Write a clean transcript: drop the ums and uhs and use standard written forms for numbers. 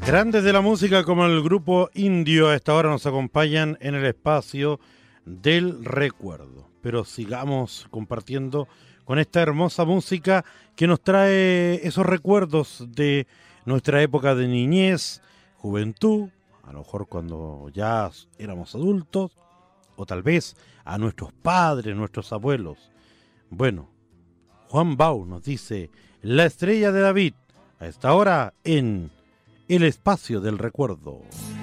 Grandes de la música como el grupo Indio a esta hora nos acompañan en el espacio del recuerdo. Pero sigamos compartiendo con esta hermosa música que nos trae esos recuerdos de nuestra época de niñez, juventud, a lo mejor cuando ya éramos adultos, o tal vez a nuestros padres, nuestros abuelos. Bueno, Juan Bau nos dice La estrella de David, a esta hora en El espacio del recuerdo.